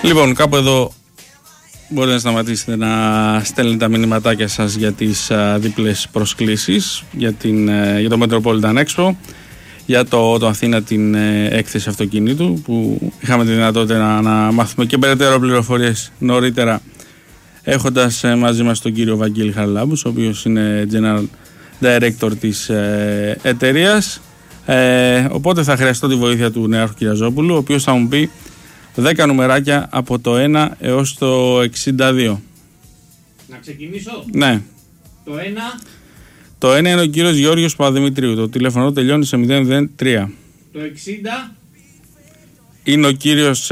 Λοιπόν, κάπου εδώ μπορείτε να σταματήσετε να στέλνετε τα μηνυματάκια σας για τις δίπλες προσκλήσεις για το Metropolitan Expo, για το Αθήνα, την έκθεση αυτοκινήτου, που είχαμε τη δυνατότητα να μάθουμε και περαιτέρω πληροφορίες νωρίτερα, έχοντας μαζί μας τον κύριο Βαγγέλη Χαραλάμπους, ο οποίος είναι General Director της εταιρείας. Οπότε θα χρειαστώ τη βοήθεια του Νεάρχου Κυραζόπουλου, ο οποίος θα μου πει 10 νουμεράκια από το 1 έως το 62. Να ξεκινήσω? Ναι. Το 1. Το 1 είναι ο κύριος Γιώργος Παπαδημητρίου. Το τηλέφωνο τελειώνει σε 003. Το 60. Είναι ο κύριος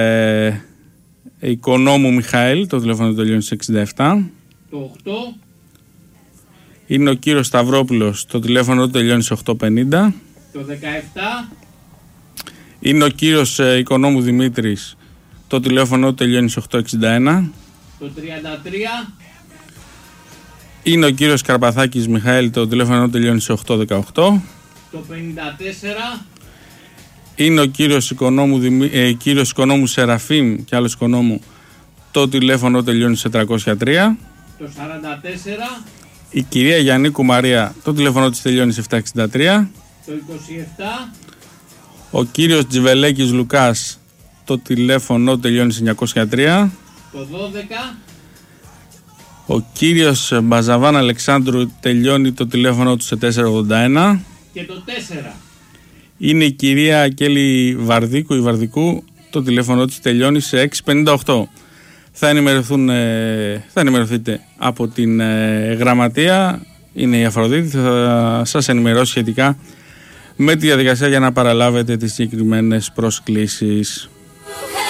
Οικονόμου Μιχαήλ. Το τηλέφωνο τελειώνει σε 67. Το 8. Είναι ο κύριος Σταυρόπουλος. Το τηλέφωνο τελειώνει σε 850. Το 17. Είναι ο κύριος Οικονόμου Δημήτρης. Το τηλέφωνο τελειώνει σε 861. Το 33. Είναι ο κύριος Καρπαθάκης Μιχαήλ. Το τηλέφωνο τελειώνει σε 818. Το 54. Είναι ο κύριος Οικονόμου Σεραφείμ και άλλος Οικονόμου. Το τηλέφωνο τελειώνει σε 303. Το 44. Η κυρία Γιαννίκου Μαρία. Το τηλέφωνο της τελειώνει σε 763. Το 27. Ο κύριος Τζιβελέκης Λουκάς. Το τηλέφωνο τελειώνει σε 903. Το 12. Ο κύριος Μπαζαβάν Αλεξάνδρου, τελειώνει το τηλέφωνο του σε 481. Και το 4. Είναι η κυρία Ακέλη Βαρδίκου ή Βαρδικού. Το τηλέφωνο της τελειώνει σε 658. Θα ενημερωθείτε από την γραμματεία. Είναι η Αφροδίτη. Θα σας ενημερώσει σχετικά με τη διαδικασία για να παραλάβετε τις συγκεκριμένες προσκλήσεις.